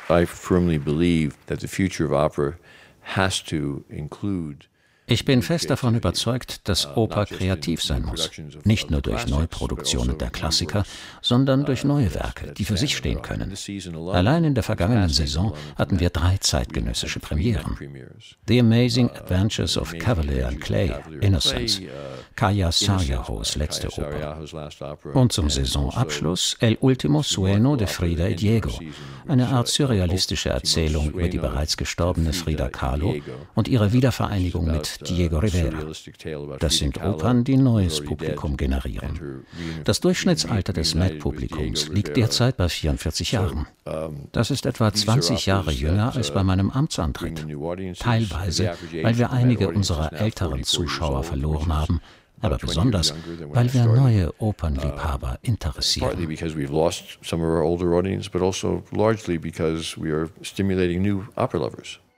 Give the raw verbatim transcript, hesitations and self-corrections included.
I firmly believe that the future of opera has to include. Ich bin fest davon überzeugt, dass Oper kreativ sein muss. Nicht nur durch Neuproduktionen der Klassiker, sondern durch neue Werke, die für sich stehen können. Allein in der vergangenen Saison hatten wir drei zeitgenössische Premieren. The Amazing Adventures of Cavalier and Clay, Innocence, Kaya Sarajevo's letzte Oper. Und zum Saisonabschluss El Ultimo Sueño de Frida y Diego, eine Art surrealistische Erzählung über die bereits gestorbene Frida Kahlo und ihre Wiedervereinigung mit Diego Rivera. Das sind Opern, die neues Publikum generieren. Das Durchschnittsalter des Met-Publikums liegt derzeit bei vierundvierzig Jahren. Das ist etwa zwanzig Jahre jünger als bei meinem Amtsantritt. Teilweise, weil wir einige unserer älteren Zuschauer verloren haben, aber besonders, weil wir neue Opernliebhaber interessieren. Partly because we've lost some of our older audience, but also largely because we are stimulating new opera lovers.